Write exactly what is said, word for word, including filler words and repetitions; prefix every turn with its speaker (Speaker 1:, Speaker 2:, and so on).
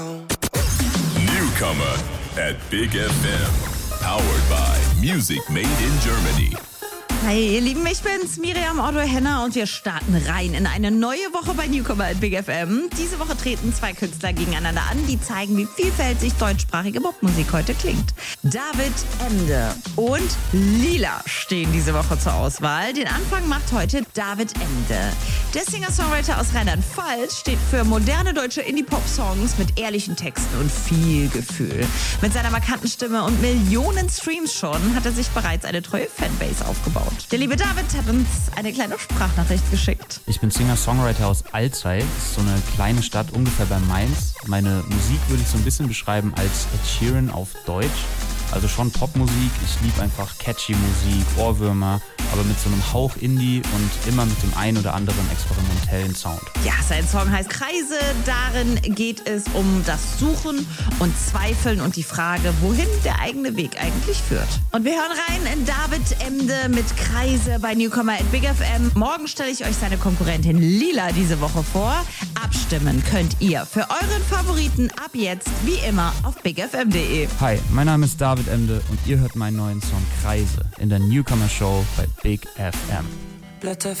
Speaker 1: Newcomer at Big F M. Powered by Music Made in Germany.
Speaker 2: Hi ihr Lieben, ich bin's, Miriam Otto Henner und wir starten rein in eine neue Woche bei Newcomer at Big F M. Diese Woche treten zwei Künstler gegeneinander an, die zeigen, wie vielfältig deutschsprachige Popmusik heute klingt. David Emde und Lila stehen diese Woche zur Auswahl. Den Anfang macht heute David Emde. Der Singer-Songwriter aus Rheinland-Pfalz steht für moderne deutsche Indie-Pop-Songs mit ehrlichen Texten und viel Gefühl. Mit seiner markanten Stimme und Millionen Streams schon hat er sich bereits eine treue Fanbase aufgebaut. Der liebe David hat uns eine kleine Sprachnachricht geschickt.
Speaker 3: Ich bin Singer-Songwriter aus Alzey, das ist so eine kleine Stadt ungefähr bei Mainz. Meine Musik würde ich so ein bisschen beschreiben als Ed Sheeran auf Deutsch. Also schon Popmusik, ich liebe einfach catchy Musik, Ohrwürmer, aber mit so einem Hauch Indie und immer mit dem ein oder anderen experimentellen Sound.
Speaker 2: Ja, sein Song heißt Kreise. Darin geht es um das Suchen und Zweifeln und die Frage, wohin der eigene Weg eigentlich führt. Und wir hören rein in David Emde mit Kreise bei Newcomer at Big F M. Morgen stelle ich euch seine Konkurrentin Lila diese Woche vor. Abstimmen könnt ihr für euren Favoriten ab jetzt wie immer auf big f m punkt d e.
Speaker 3: Hi, mein Name ist David Emde und ihr hört meinen neuen Song Kreise in der Newcomer Show bei Big F M.
Speaker 4: Blätter